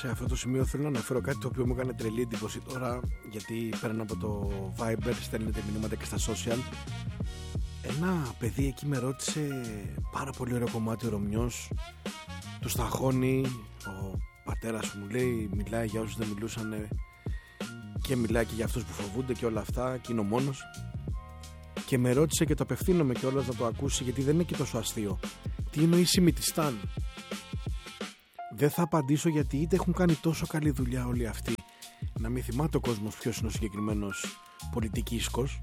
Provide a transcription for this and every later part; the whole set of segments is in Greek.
σε αυτό το σημείο θέλω να αναφέρω κάτι το οποίο μου έκανε τρελή εντύπωση τώρα, γιατί πέραν από το Viber στέλνετε μηνύματα και στα social. Ένα παιδί εκεί με ρώτησε πάρα πολύ ωραίο κομμάτι ο Ρωμιός, του σταχώνει, ο πατέρας μου λέει, μιλάει για όσους δεν μιλούσαν και μιλάει και για αυτούς που φοβούνται και όλα αυτά και είναι ο μόνος, και με ρώτησε και το απευθύνομαι κιόλας να το ακούσει, γιατί δεν είναι και τόσο αστείο. Τι εννοεί Σιμιτιστάν? Δεν θα απαντήσω, γιατί είτε έχουν κάνει τόσο καλή δουλειά όλοι αυτοί να μην θυμάται ο κόσμος ποιος είναι ο συγκεκριμένος πολιτικίσκος,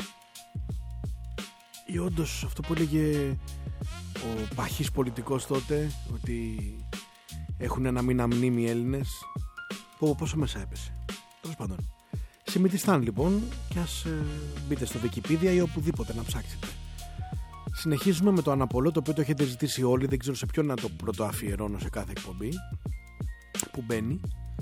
ή όντως αυτό που έλεγε ο παχής πολιτικός τότε, ότι έχουν ένα μήνα μνήμη οι Έλληνες. Πόσο μέσα έπεσε. Τέλος πάντων, Σιμιτιστάν λοιπόν, και ας μπείτε στο Wikipedia ή οπουδήποτε να ψάξετε. Συνεχίζουμε με το Αναπολώ, το οποίο το έχετε ζητήσει όλοι, δεν ξέρω σε ποιον να το πρωτοαφιερώνω σε κάθε εκπομπή που μπαίνει.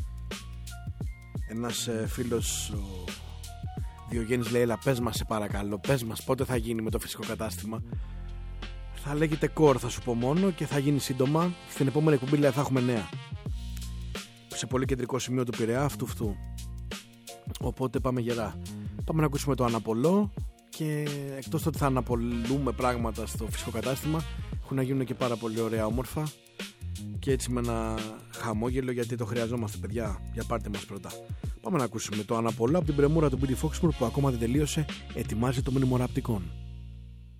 Ένας φίλος, ο Διογέννης, λέει, έλα πες μας σε παρακαλώ, πες μας πότε θα γίνει με το φυσικό κατάστημα. Θα λέγεται ΚΟΡ, θα σου πω μόνο, και θα γίνει σύντομα. Στην επόμενη εκπομπή λέει, θα έχουμε νέα σε πολύ κεντρικό σημείο του Πειραιά, αυτού. Οπότε πάμε γερά. Πάμε να ακούσουμε το Αναπολώ, και εκτός ότι θα αναπολούμε πράγματα στο φυσικό κατάστημα, έχουν να γίνουν και πάρα πολύ ωραία όμορφα, και έτσι με ένα χαμόγελο, γιατί το χρειαζόμαστε, παιδιά. Για πάρτε μας πρώτα. Πάμε να ακούσουμε το Αναπολώ από την πρεμούρα του Billy Foxmore, που ακόμα δεν τελείωσε, ετοιμάζει το μνημοναπτικόν.